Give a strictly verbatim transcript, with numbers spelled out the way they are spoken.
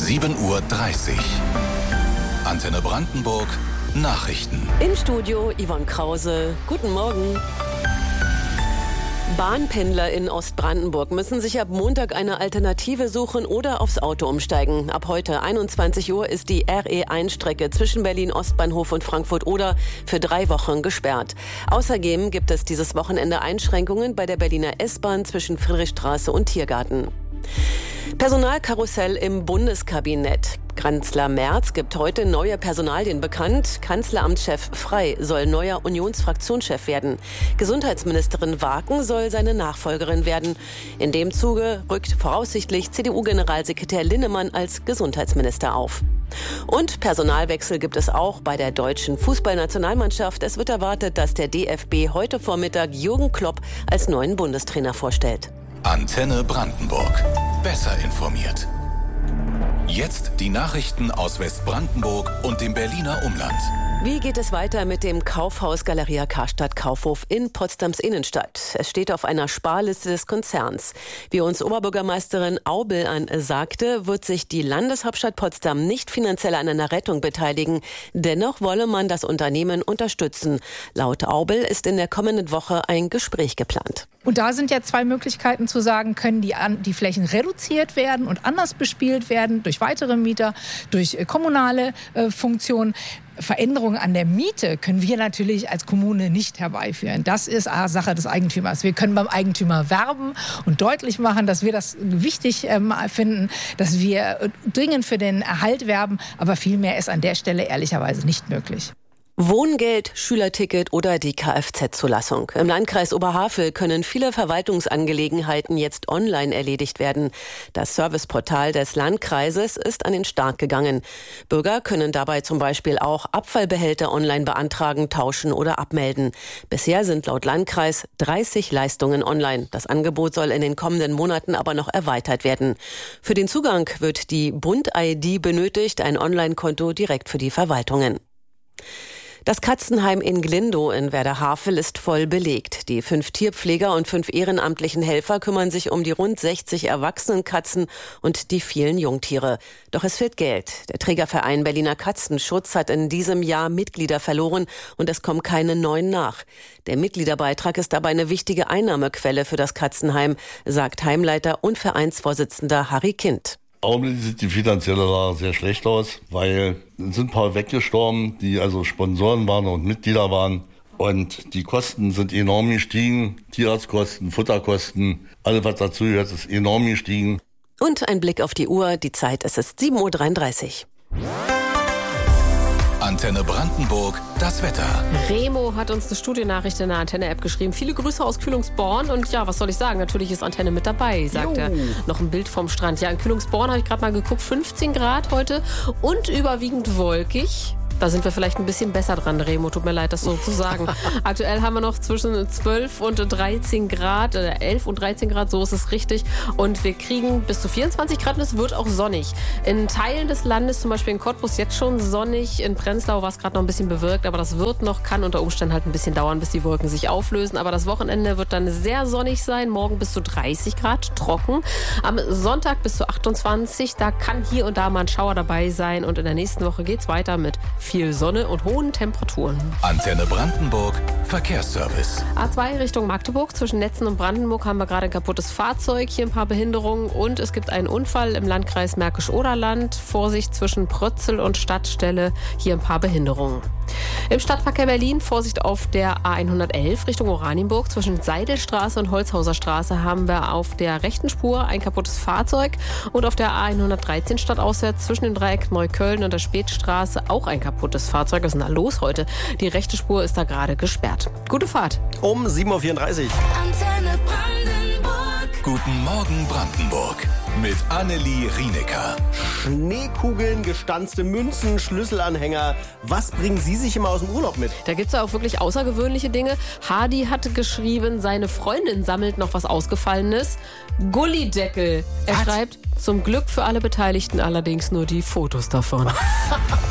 sieben Uhr dreißig. Antenne Brandenburg Nachrichten. Im Studio Yvonne Krause. Guten Morgen. Bahnpendler in Ostbrandenburg müssen sich ab Montag eine Alternative suchen oder aufs Auto umsteigen. Ab heute einundzwanzig Uhr ist die R E eins Strecke zwischen Berlin Ostbahnhof und Frankfurt-Oder für drei Wochen gesperrt. Außerdem gibt es dieses Wochenende Einschränkungen bei der Berliner S-Bahn zwischen Friedrichstraße und Tiergarten. Personalkarussell im Bundeskabinett. Kanzler Merz gibt heute neue Personalien bekannt. Kanzleramtschef Frey soll neuer Unionsfraktionschef werden. Gesundheitsministerin Waken soll seine Nachfolgerin werden. In dem Zuge rückt voraussichtlich C D U-Generalsekretär Linnemann als Gesundheitsminister auf. Und Personalwechsel gibt es auch bei der deutschen Fußballnationalmannschaft. Es wird erwartet, dass der D F B heute Vormittag Jürgen Klopp als neuen Bundestrainer vorstellt. Antenne Brandenburg. Besser informiert. Jetzt die Nachrichten aus Westbrandenburg und dem Berliner Umland. Wie geht es weiter mit dem Kaufhaus Galeria Karstadt Kaufhof in Potsdams Innenstadt? Es steht auf einer Sparliste des Konzerns. Wie uns Oberbürgermeisterin Aubel an sagte, wird sich die Landeshauptstadt Potsdam nicht finanziell an einer Rettung beteiligen. Dennoch wolle man das Unternehmen unterstützen. Laut Aubel ist in der kommenden Woche ein Gespräch geplant. Und da sind ja zwei Möglichkeiten zu sagen, können die, die Flächen reduziert werden und anders bespielt werden durch weitere Mieter, durch kommunale äh, Funktionen. Veränderungen an der Miete können wir natürlich als Kommune nicht herbeiführen. Das ist Sache des Eigentümers. Wir können beim Eigentümer werben und deutlich machen, dass wir das wichtig ähm, finden, dass wir dringend für den Erhalt werben. Aber viel mehr ist an der Stelle ehrlicherweise nicht möglich. Wohngeld, Schülerticket oder die Kfz-Zulassung. Im Landkreis Oberhavel können viele Verwaltungsangelegenheiten jetzt online erledigt werden. Das Serviceportal des Landkreises ist an den Start gegangen. Bürger können dabei zum Beispiel auch Abfallbehälter online beantragen, tauschen oder abmelden. Bisher sind laut Landkreis dreißig Leistungen online. Das Angebot soll in den kommenden Monaten aber noch erweitert werden. Für den Zugang wird die Bund-I D benötigt, ein Online-Konto direkt für die Verwaltungen. Das Katzenheim in Glindow in Werder-Havel ist voll belegt. Die fünf Tierpfleger und fünf ehrenamtlichen Helfer kümmern sich um die rund sechzig erwachsenen Katzen und die vielen Jungtiere. Doch es fehlt Geld. Der Trägerverein Berliner Katzenschutz hat in diesem Jahr Mitglieder verloren und es kommen keine neuen nach. Der Mitgliederbeitrag ist dabei eine wichtige Einnahmequelle für das Katzenheim, sagt Heimleiter und Vereinsvorsitzender Harry Kind. Augenblicklich sieht die finanzielle Lage sehr schlecht aus, weil es sind ein paar weggestorben, die also Sponsoren waren und Mitglieder waren. Und die Kosten sind enorm gestiegen. Tierarztkosten, Futterkosten, alles was dazu gehört, ist enorm gestiegen. Und ein Blick auf die Uhr. Die Zeit, es ist sieben Uhr dreiunddreißig. Antenne Brandenburg, das Wetter. Remo hat uns eine Studiennachricht in der Antenne-App geschrieben. Viele Grüße aus Kühlungsborn. Und ja, was soll ich sagen? Natürlich ist Antenne mit dabei, sagt jo. er. Noch ein Bild vom Strand. Ja, in Kühlungsborn habe ich gerade mal geguckt. fünfzehn Grad heute und überwiegend wolkig. Da sind wir vielleicht ein bisschen besser dran, Remo. Tut mir leid, das so zu sagen. Aktuell haben wir noch zwischen zwölf und dreizehn Grad, äh, elf und dreizehn Grad, so ist es richtig. Und wir kriegen bis zu vierundzwanzig Grad und es wird auch sonnig. In Teilen des Landes, zum Beispiel in Cottbus, jetzt schon sonnig. In Prenzlau war es gerade noch ein bisschen bewölkt, aber das wird noch, kann unter Umständen halt ein bisschen dauern, bis die Wolken sich auflösen. Aber das Wochenende wird dann sehr sonnig sein. Morgen bis zu dreißig Grad, trocken. Am Sonntag bis zu achtundzwanzig, da kann hier und da mal ein Schauer dabei sein. Und in der nächsten Woche geht's weiter mit viel Sonne und hohen Temperaturen. Antenne Brandenburg, Verkehrsservice. A zwei Richtung Magdeburg, zwischen Netzen und Brandenburg haben wir gerade ein kaputtes Fahrzeug, hier ein paar Behinderungen und es gibt einen Unfall im Landkreis Märkisch-Oderland. Vorsicht zwischen Prötzel und Stadtstelle, hier ein paar Behinderungen. Im Stadtverkehr Berlin Vorsicht auf der A hundertelf Richtung Oranienburg. Zwischen Seidelstraße und Holzhauser Straße haben wir auf der rechten Spur ein kaputtes Fahrzeug und auf der A hundertdreizehn stadtauswärts zwischen dem Dreieck Neukölln und der Spätstraße auch ein kaputtes Fahrzeug. Was ist denn da los heute? Die rechte Spur ist da gerade gesperrt. Gute Fahrt. Um sieben Uhr vierunddreißig. Antenne Brandenburg. Guten Morgen Brandenburg. Mit Annelie Rienecker. Schneekugeln, gestanzte Münzen, Schlüsselanhänger. Was bringen Sie sich immer aus dem Urlaub mit? Da gibt es ja auch wirklich außergewöhnliche Dinge. Hardy hatte geschrieben, seine Freundin sammelt noch was Ausgefallenes. Gullideckel. Er was? schreibt, zum Glück für alle Beteiligten allerdings nur die Fotos davon.